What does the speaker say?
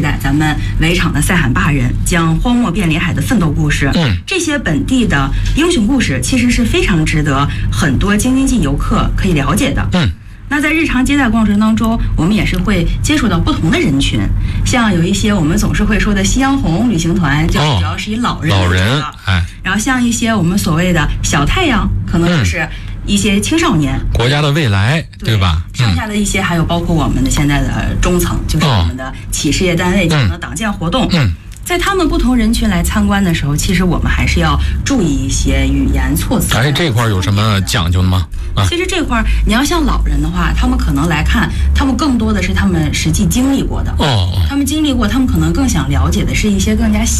代咱们围场的塞罕坝人将荒漠变里海的奋斗故事，这些本地的英雄故事，其实是非常值得很多京津冀游客可以了解的。那在日常接待过程当中，我们也是会接触到不同的人群，像有一些我们总是会说的夕阳红旅行团，就主要是以老人为主的，然后像一些我们所谓的小太阳，可能就是一些青少年， 国家的未来，对吧？ 上下的一些还有包括我们的现在的中层，就是我们的企事业单位进行的党建活动。在他们不同人群来参观的时候，其实我们还是要注意一些语言措辞。 这块有什么讲究的吗？ 其实这块你要像老人的话，他们可能来看，他们更多的是他们实际经历过的。他们经历过，他们可能更想了解的是一些更加